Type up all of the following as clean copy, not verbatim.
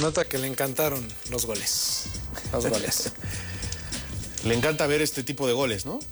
nota que le encantaron los goles. Los goles. Le encanta ver este tipo de goles, ¿no?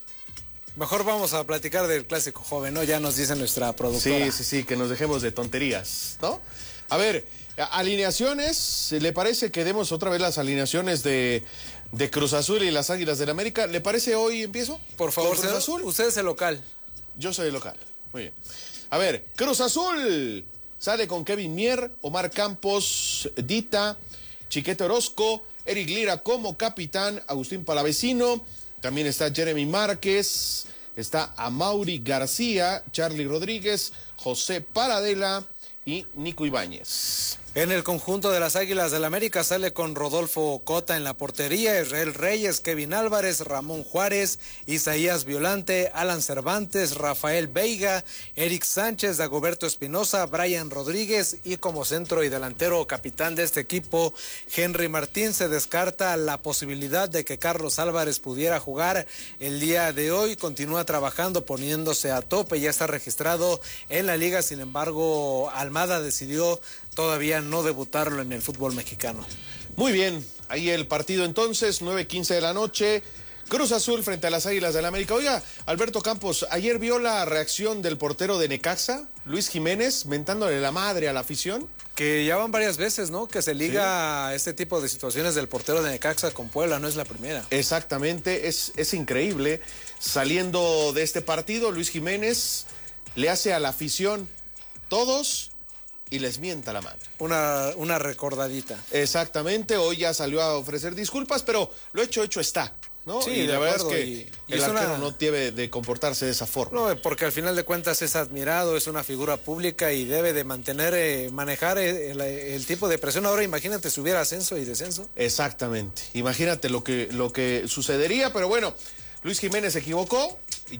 Mejor vamos a platicar del clásico joven, ¿no? Ya nos dice nuestra productora. Sí, que nos dejemos de tonterías, ¿no? A ver, alineaciones, ¿le parece que demos otra vez las alineaciones de Cruz Azul y las Águilas del América? ¿Le parece hoy empiezo? Por favor, Cruz Azul. Usted es el local. Yo soy el local. Muy bien. A ver, Cruz Azul sale con Kevin Mier, Omar Campos, Dita, Chiquete Orozco, Eric Lira como capitán, Agustín Palavecino, también está Jeremy Márquez, está Amaury García, Charlie Rodríguez, José Paradela y Nico Ibáñez. En el conjunto de las Águilas del América sale con Rodolfo Cota en la portería, Israel Reyes, Kevin Álvarez, Ramón Juárez, Isaías Violante, Alan Cervantes, Rafael Veiga, Eric Sánchez, Dagoberto Espinosa, Brian Rodríguez y como centro y delantero capitán de este equipo, Henry Martín. Se descarta la posibilidad de que Carlos Álvarez pudiera jugar el día de hoy. Continúa trabajando, poniéndose a tope, ya está registrado en la liga. Sin embargo, Almada decidió todavía no debutarlo en el fútbol mexicano. Muy bien, ahí el partido entonces, 9:15 de la noche, Cruz Azul frente a las Águilas del América. Oiga, Alberto Campos, ayer vio la reacción del portero de Necaxa, Luis Jiménez, mentándole la madre a la afición. Que ya van varias veces, ¿no? Que se liga este tipo de situaciones del portero de Necaxa con Puebla, no es la primera. Exactamente, es increíble. Saliendo de este partido, Luis Jiménez le hace a la afición todos y les mienta la madre. Una recordadita. Exactamente, hoy ya salió a ofrecer disculpas, pero lo hecho está, ¿no? Sí, y la verdad es que el arquero no debe de comportarse de esa forma. No, porque al final de cuentas es admirado, es una figura pública y debe de manejar el tipo de presión. Ahora imagínate si hubiera ascenso y descenso. Exactamente, imagínate lo que sucedería, pero bueno, Luis Jiménez se equivocó,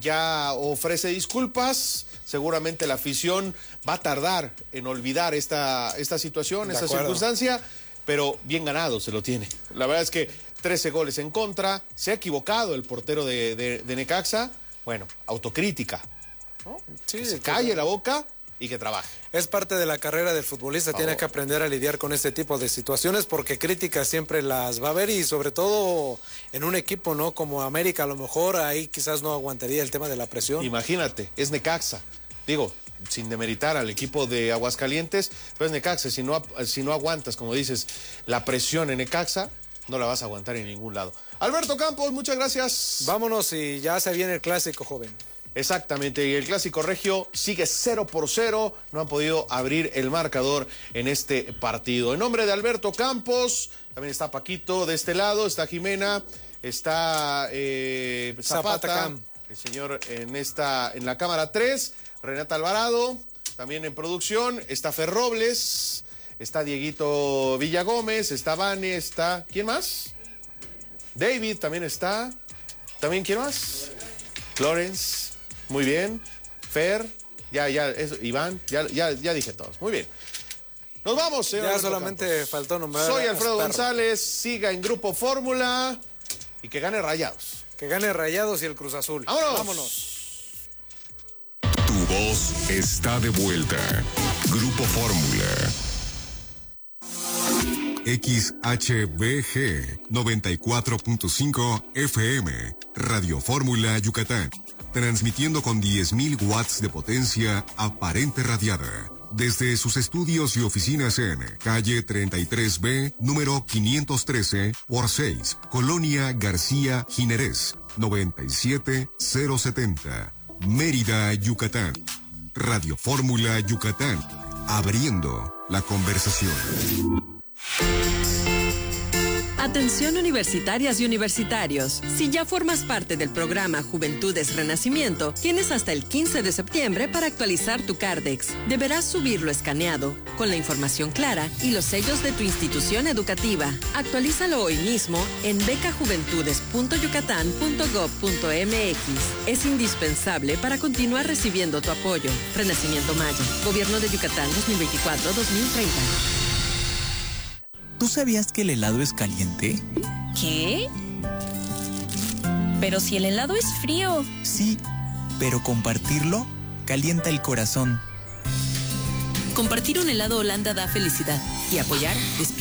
ya ofrece disculpas. Seguramente la afición va a tardar en olvidar esta situación, esta circunstancia, pero bien ganado se lo tiene. La verdad es que 13 goles en contra, se ha equivocado el portero de Necaxa. Bueno, autocrítica, ¿no? Sí, que se calle la boca y que trabaje. Es parte de la carrera del futbolista, tiene que aprender a lidiar con este tipo de situaciones porque críticas siempre las va a haber y sobre todo en un equipo, ¿no? Como América, a lo mejor ahí quizás no aguantaría el tema de la presión. Imagínate, es Necaxa. Digo, sin demeritar al equipo de Aguascalientes, pero es Necaxa. Si no aguantas, como dices, la presión en Necaxa, no la vas a aguantar en ningún lado. Alberto Campos, muchas gracias. Vámonos y ya se viene el clásico, joven. Exactamente, y el clásico regio sigue 0-0, no han podido abrir el marcador en este partido. En nombre de Alberto Campos, también está Paquito de este lado, está Jimena, está Zapata, el señor en la cámara 3, Renata Alvarado, también en producción, está Fer Robles, está Dieguito Villagómez, está Vane, está... ¿Quién más? David también está. ¿También quién más? Florence, muy bien. Fer, Iván, ya dije todos. Muy bien. Nos vamos, señor. Ya solamente Campos. Faltó nombrar. Soy Alfredo González, siga en Grupo Fórmula y que gane Rayados. Que gane Rayados y el Cruz Azul. ¡Vámonos! Tu voz está de vuelta. Grupo Fórmula. XHBG 94.5 FM, Radio Fórmula Yucatán, transmitiendo con 10.000 watts de potencia aparente radiada, desde sus estudios y oficinas en calle 33B, número 513 por 6, Colonia García Jiménez, 97070, Mérida, Yucatán. Radio Fórmula Yucatán, abriendo la conversación. Atención universitarias y universitarios. Si ya formas parte del programa Juventudes Renacimiento, tienes hasta el 15 de septiembre para actualizar tu Cardex. Deberás subirlo escaneado, con la información clara y los sellos de tu institución educativa. Actualízalo hoy mismo en becajuventudes.yucatán.gov.mx. Es indispensable para continuar recibiendo tu apoyo. Renacimiento Maya. Gobierno de Yucatán 2024-2030. ¿Tú sabías que el helado es caliente? ¿Qué? Pero si el helado es frío. Sí, pero compartirlo calienta el corazón. Compartir un helado Holanda da felicidad y apoyar despierta.